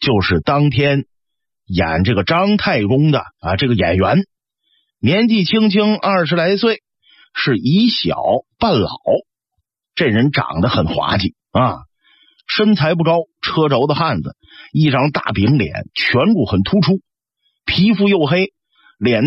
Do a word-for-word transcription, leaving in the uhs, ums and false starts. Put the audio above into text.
就是当天演这个张太公的啊这个演员，年纪轻轻二十来岁，是以小扮老。这人长得很滑稽啊，身材不高，车轴的汉子，一张大饼脸，颧骨很突出，皮肤黝黑，脸